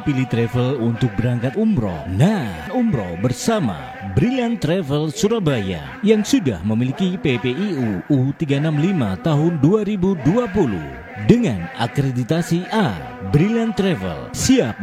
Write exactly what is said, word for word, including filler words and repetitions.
pilih travel untuk berangkat umroh? Nah, umroh bersama Brilliant Travel Surabaya yang sudah memiliki P P I U U tiga enam lima tahun dua ribu dua puluh dengan akreditasi A. Brilliant Travel siap